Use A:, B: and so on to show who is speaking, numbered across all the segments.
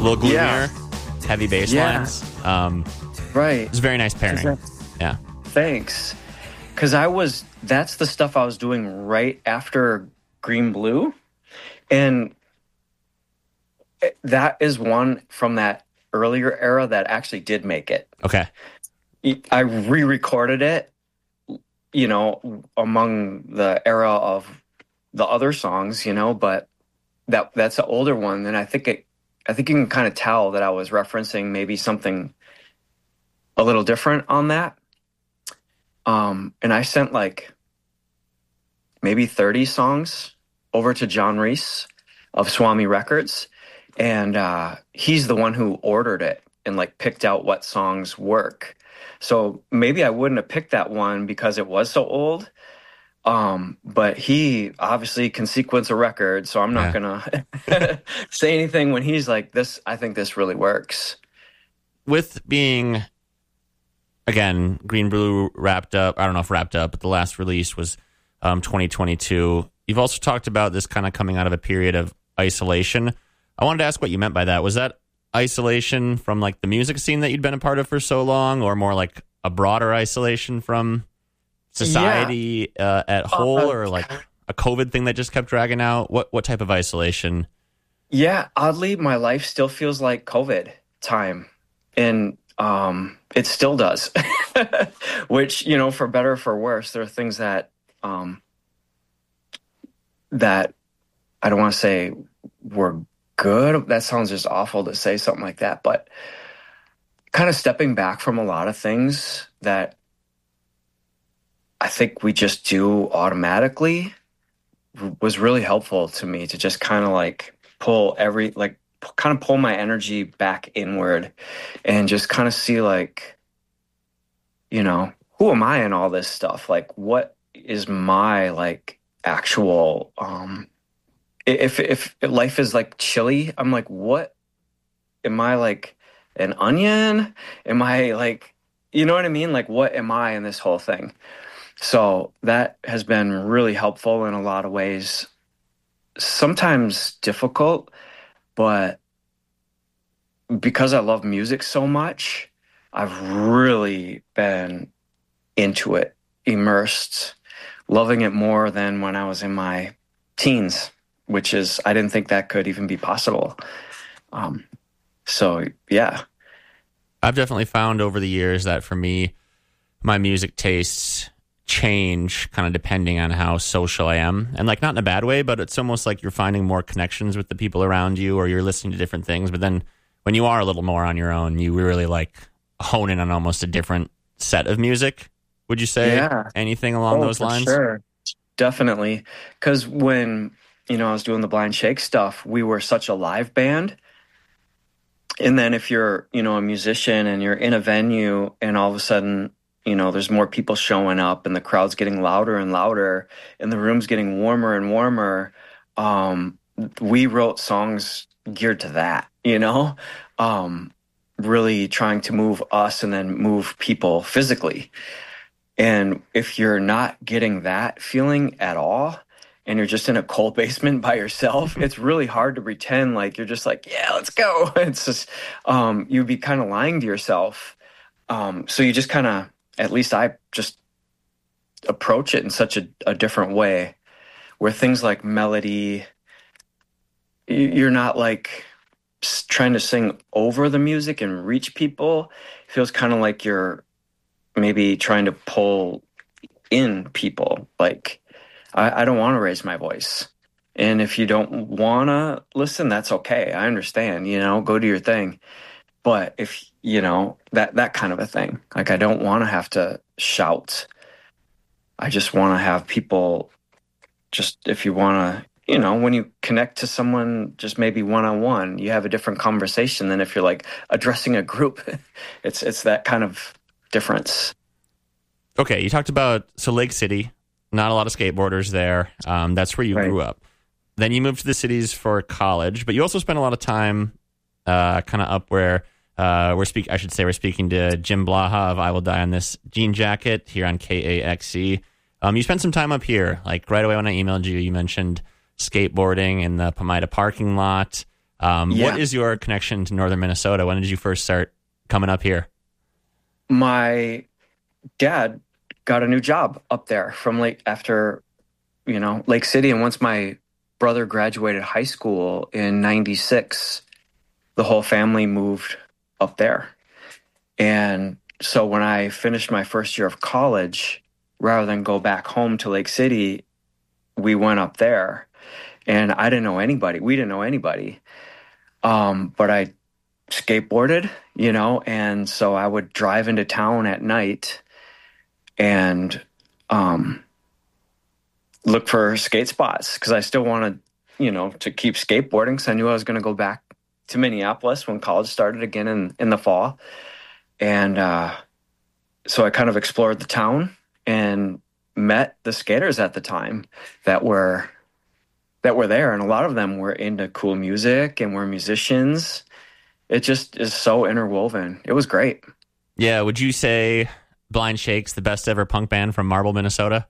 A: little gloomier, heavy bass lines.
B: Right.
A: It's a very nice pairing. Yeah.
B: Thanks. Because that's the stuff I was doing right after Green Blue. And that is one from that earlier era that actually did make it.
A: Okay.
B: I re-recorded it, among the era of the other songs, but that's an older one. And I think you can kind of tell that I was referencing maybe something a little different on that. And I sent like maybe 30 songs over to John Reese of Swami Records. And he's the one who ordered it and like picked out what songs work. So maybe I wouldn't have picked that one because it was so old. But he obviously can sequence a record, so I'm not gonna say anything when he's like, "This, I think this really works."
A: With being, again, Green Blue wrapped up. I don't know if wrapped up, but the last release was 2022. You've also talked about this kind of coming out of a period of isolation. I wanted to ask what you meant by that. Was that isolation from like the music scene that you'd been a part of for so long, or more like a broader isolation from society at whole, or like a COVID thing that just kept dragging out? What type of isolation?
B: Yeah, oddly, my life still feels like COVID time, and it still does. Which, for better or for worse, there are things that that I don't want to say were good. That sounds just awful to say something like that, but kind of stepping back from a lot of things that I think we just do automatically was really helpful to me, to just kind of like pull my energy back inward and just kind of see like, who am I in all this stuff? Like, what is my like actual, if life is like chili, I'm like, what am I, like an onion? Am I like, you know what I mean? Like, what am I in this whole thing? So that has been really helpful in a lot of ways. Sometimes difficult, but because I love music so much, I've really been into it, immersed, loving it more than when I was in my teens, which is, I didn't think that could even be possible. So, yeah.
A: I've definitely found over the years that for me, my music tastes change kind of depending on how social I am. And like, not in a bad way, but it's almost like you're finding more connections with the people around you, or you're listening to different things. But then when you are a little more on your own, you really like hone in on almost a different set of music. Would you say anything along those lines?
B: Sure. Definitely. Because when, I was doing the Blind Shake stuff, we were such a live band. And then if you're, a musician and you're in a venue and all of a sudden, there's more people showing up and the crowd's getting louder and louder and the room's getting warmer and warmer, we wrote songs geared to that, really trying to move us and then move people physically. And if you're not getting that feeling at all, and you're just in a cold basement by yourself, it's really hard to pretend like you're just like, yeah, let's go. It's just, you'd be kind of lying to yourself. So you just kind of, at least I just approach it in such a different way, where things like melody, you're not like trying to sing over the music and reach people. It feels kind of like you're maybe trying to pull in people. Like, I don't want to raise my voice. And if you don't want to listen, that's okay. I understand, go do your thing. But if, that kind of a thing, like, I don't want to have to shout. I just want to have people just, if you want to, when you connect to someone, just maybe one-on-one, you have a different conversation than if you're like addressing a group. It's that kind of difference.
A: Okay. You talked about, Lake City, not a lot of skateboarders there. That's where you grew up. Then you moved to the cities for college, but you also spent a lot of time kind of up where we're speaking to Jim Blaha of I Will Die on This Jean Jacket here on KAXE. You spent some time up here. Like right away when I emailed you, you mentioned skateboarding in the Pomaida parking lot. What is your connection to northern Minnesota? When did you first start coming up here?
B: My dad got a new job up there from Lake City. And once my brother graduated high school in 96, the whole family moved up there. And so when I finished my first year of college, rather than go back home to Lake City, we went up there. And I didn't know anybody. We didn't know anybody. But I skateboarded, and so I would drive into town at night and look for skate spots because I still wanted, to keep skateboarding because I knew I was going to go back to Minneapolis when college started again in the fall. And so I kind of explored the town and met the skaters at the time that were there. And a lot of them were into cool music and were musicians. It just is so interwoven. It was great.
A: Yeah. Would you say Blind Shake's the best ever punk band from Marble, Minnesota?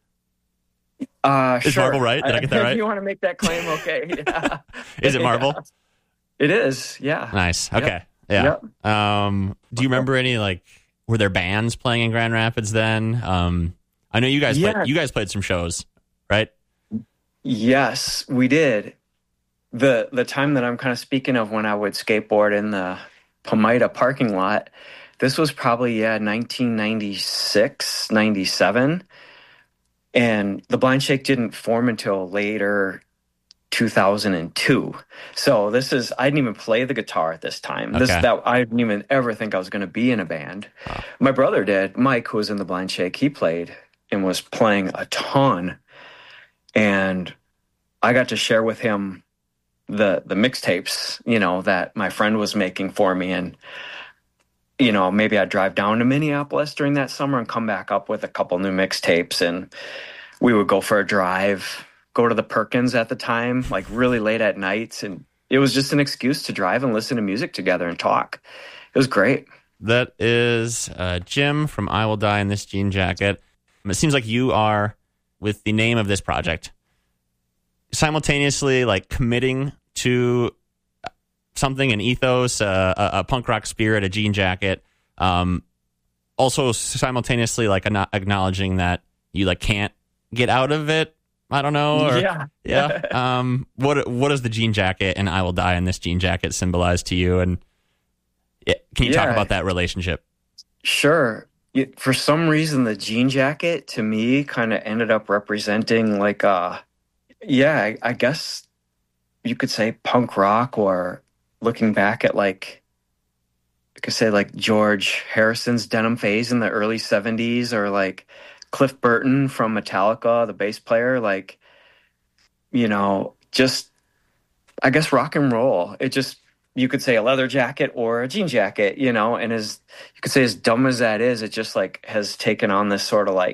A: Is
B: sure.
A: Marble right? Did I get that right?
B: If you want to make that claim, okay. Yeah.
A: Is it Marble?
B: Yeah. It is. Yeah.
A: Nice. Okay. Yep. Yeah. Do you remember any, were there bands playing in Grand Rapids then? I know you guys played some shows, right?
B: Yes, we did. The time that I'm kind of speaking of when I would skateboard in the Pomida parking lot, this was probably 1996, 97. And the Blind Shake didn't form until later 2002. So I didn't even play the guitar at this time.
A: Okay.
B: I didn't even ever think I was going to be in a band. Wow. My brother did. Mike, who was in the Blind Shake, he played and was playing a ton. And I got to share with him the mixtapes, that my friend was making for me. And, maybe I'd drive down to Minneapolis during that summer and come back up with a couple new mixtapes. And we would go for a drive, go to the Perkins at the time, really late at night. And it was just an excuse to drive and listen to music together and talk. It was great.
A: That is Jim from I Will Die in This Jean Jacket. It seems like you are, with the name of this project, simultaneously committing to something, an ethos, a punk rock spirit, a jean jacket. Also simultaneously acknowledging that you can't get out of it. I don't know. Yeah. What does the jean jacket and I Will Die in This Jean Jacket symbolize to you? And can you talk about that relationship?
B: Sure. For some reason, the jean jacket to me kind of ended up representing I guess you could say punk rock, or looking back at George Harrison's Denim Phase in the early 70s, or Cliff Burton from Metallica, the bass player, just, I guess, rock and roll. It just, you could say a leather jacket or a jean jacket, and you could say, as dumb as that is, it just has taken on this sort of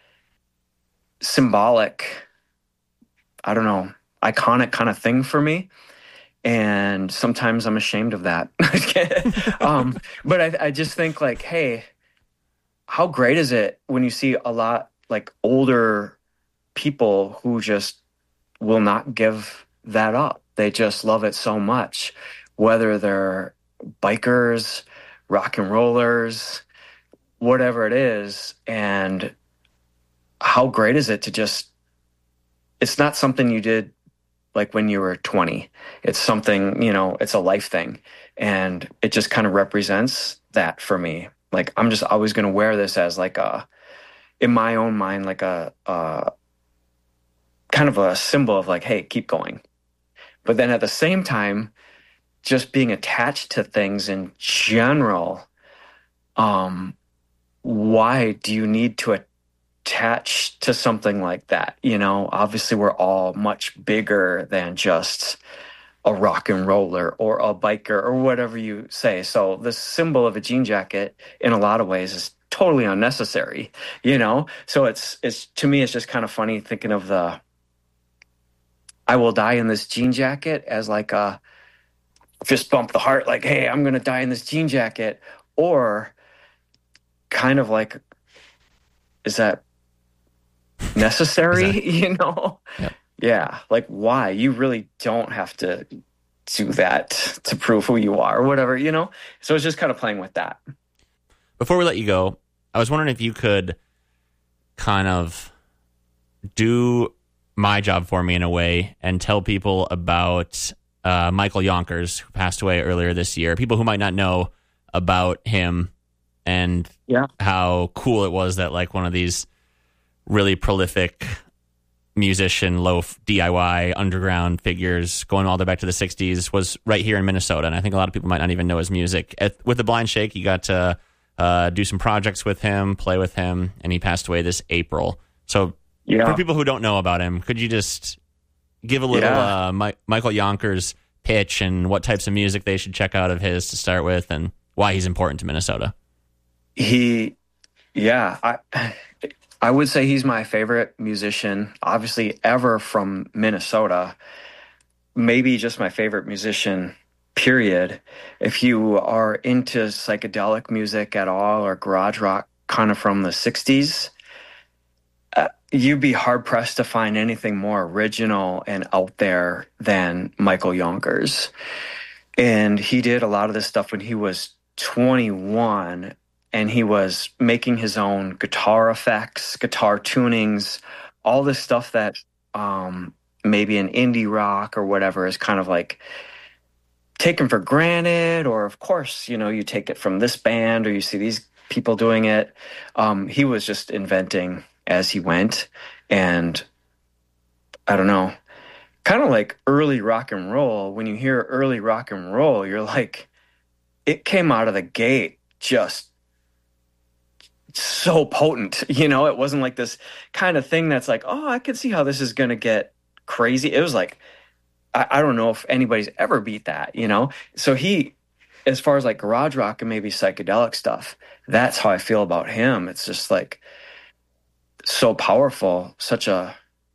B: symbolic, I don't know, iconic kind of thing for me. And sometimes I'm ashamed of that. But I just think hey, how great is it when you see a lot older people who just will not give that up. They just love it so much, whether they're bikers, rock and rollers, whatever it is. And how great is it to just, it's not something you did when you were 20. It's something, it's a life thing. And it just kind of represents that for me. I'm just always going to wear this as in my own mind, a kind of a symbol of hey, keep going. But then at the same time, just being attached to things in general, why do you need to attach to something like that? Obviously we're all much bigger than just a rock and roller or a biker or whatever you say. So the symbol of a jean jacket in a lot of ways is totally unnecessary, So it's to me, it's just kind of funny thinking of the I Will Die in This Jean Jacket as a fist bump the heart, hey, I'm going to die in this jean jacket. Or kind of is that necessary?
A: Exactly.
B: Yep. Yeah. Why? You really don't have to do that to prove who you are or whatever, you know? So it's just kind of playing with that.
A: Before we let you go, I was wondering if you could kind of do my job for me in a way and tell people about Michael Yonkers, who passed away earlier this year. People who might not know about him and how cool it was that like one of these really prolific musician, loaf, DIY, underground figures going all the way back to the 60s was right here in Minnesota. And I think a lot of people might not even know his music. With the Blind Shake, you got to do some projects with him, play with him, and he passed away this April. So for people who don't know about him, could you just give a little Michael Yonkers pitch and what types of music they should check out of his to start with and why he's important to Minnesota?
B: I would say he's my favorite musician, obviously, ever from Minnesota. Maybe just my favorite musician, period. If you are into psychedelic music at all or garage rock kind of from the 60s, you'd be hard-pressed to find anything more original and out there than Michael Yonkers. And he did a lot of this stuff when he was 21, and he was making his own guitar effects, guitar tunings, all this stuff that maybe in indie rock or whatever is kind of like taken for granted, or of course, you know, you take it from this band or you see these people doing it. He was just inventing as he went. And I don't know, kind of like early rock and roll. When you hear early rock and roll, you're like, it came out of the gate just so potent, you know. It wasn't like this kind of thing that's like, oh, I could see how this is going to get crazy. It was like, I don't know if anybody's ever beat that, you know. So he, as far as like garage rock and maybe psychedelic stuff, that's how I feel about him. It's just like so powerful, such a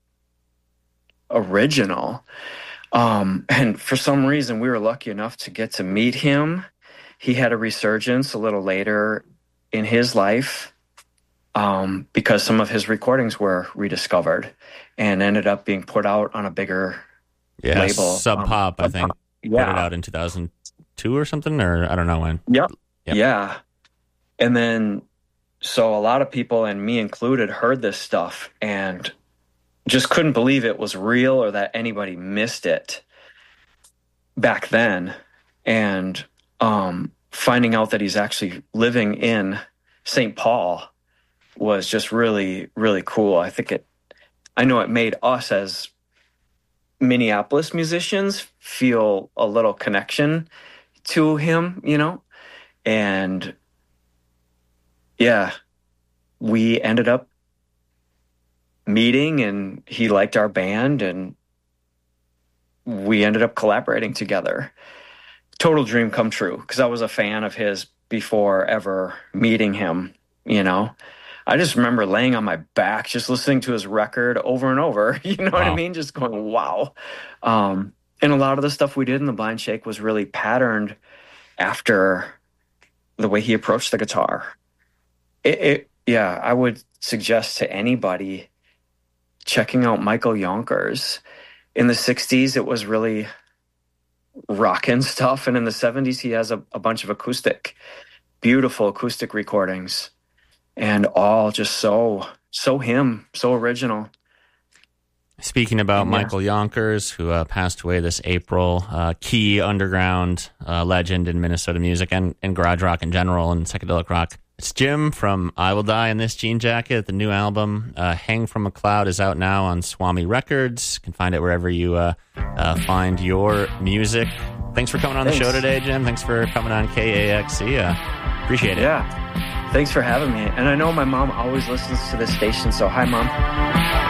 B: original. And for some reason, we were lucky enough to get to meet him. He had a resurgence a little later in his life because some of his recordings were rediscovered and ended up being put out on a bigger label.
A: Sub Pop, I think. Put it out in 2002 or something, or I don't know when.
B: Yep. Yeah. And then, so a lot of people, and me included, heard this stuff and just couldn't believe it was real or that anybody missed it back then. And finding out that he's actually living in St. Paul was just really, really cool. I know it made us as Minneapolis musicians feel a little connection to him, you know? And we ended up meeting and he liked our band and we ended up collaborating together. Total dream come true, because I was a fan of his before ever meeting him, you know. I just remember laying on my back, just listening to his record over and over, you know what I mean? Just going, wow. And a lot of the stuff we did in the Blind Shake was really patterned after the way he approached the guitar. I would suggest to anybody checking out Michael Yonkers. In the 60s, it was really rockin' stuff, and in the 70s he has a bunch of beautiful acoustic recordings, and all just so him, so original.
A: Speaking about Michael Yonkers, who passed away this April, key underground legend in Minnesota music and garage rock in general and psychedelic rock. It's Jim from I Will Die in This Jean Jacket. The new album, Hang From a Cloud, is out now on Swami Records. You can find it wherever you find your music. Thanks for coming on the show today, Jim. Thanks for coming on KAXE. Appreciate it.
B: Yeah. Thanks for having me. And I know my mom always listens to this station, so hi, Mom.